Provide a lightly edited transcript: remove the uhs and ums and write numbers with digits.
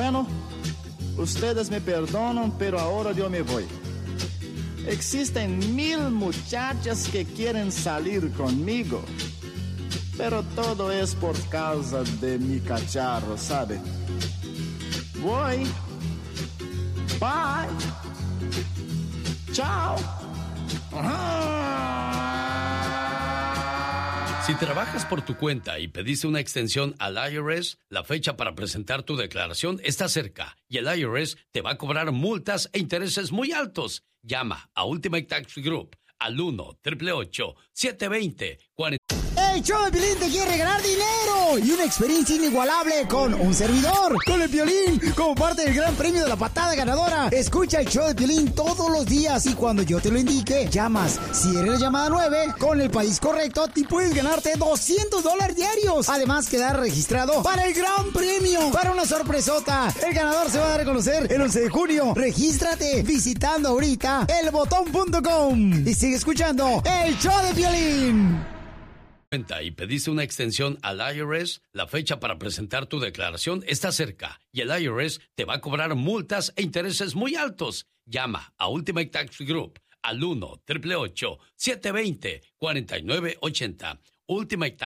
Bueno, ustedes me perdonan, pero ahora yo me voy. Existen 1000 muchachas que quieren salir conmigo, pero todo es por causa de mi cacharro, ¿sabe? Voy. Bye. Chao. Si trabajas por tu cuenta y pediste una extensión al IRS, la fecha para presentar tu declaración está cerca y el IRS te va a cobrar multas e intereses muy altos. Llama a Ultimate Tax Group al 1-888-720-40. El show de Piolín te quiere regalar dinero y una experiencia inigualable con un servidor, con el Piolín, como parte del gran premio de la patada ganadora. Escucha el show de Piolín todos los días y cuando yo te lo indique, llamas. Si eres la llamada 9, con el país correcto, te puedes ganarte $200 diarios. Además, quedar registrado para el gran premio, para una sorpresota. El ganador se va a dar a conocer el 11 de junio. Regístrate visitando ahorita elbotón.com y sigue escuchando el show de Piolín. Y pediste una extensión al IRS, la fecha para presentar tu declaración está cerca y el IRS te va a cobrar multas e intereses muy altos. Llama a Ultimate Tax Group al 1-888-720-4980. Ultimate